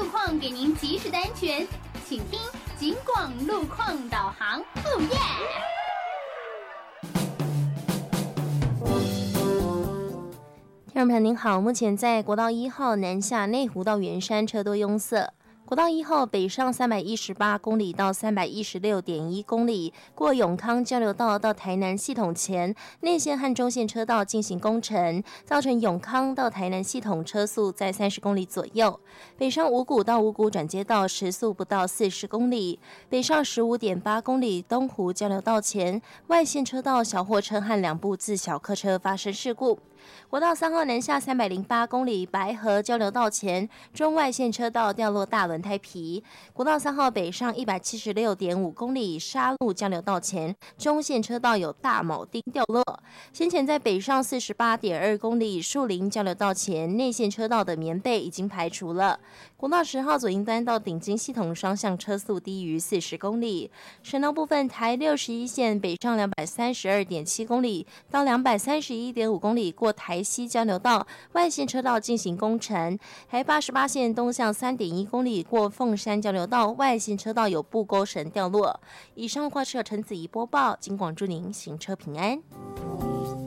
路况给您及时的安全，请听警广路况导航。哦耶！ 听众朋友您好，目前在国道1号南下内湖到圆山车多拥塞。国道1号北上318公里到316.1公里，过永康交流道到台南系统前，内线和中线车道进行工程，造成永康到台南系统车速在30公里左右。北上五股到五股转接道时速不到40公里，北上15.8公里东湖交流道前，外线车道小货车和2部自小客车发生事故。国道3号南下308公里，白河交流道前中外线车道掉落大轮胎皮。国道3号北上176.5公里，沙鹿交流道前中线车道有大铆钉掉落。先前在北上48.2公里，树林交流道前内线车道的棉被已经排除了。国道10号左营端到顶金系统双向车速低于40公里。省道部分，台61线北上232.7公里到231.5公里，过台西交流道外线车道进行工程。台88线东向3.1公里，过凤山交流道外线车道有布钩绳掉落。以上话是由陈子怡播报，警广祝您行车平安。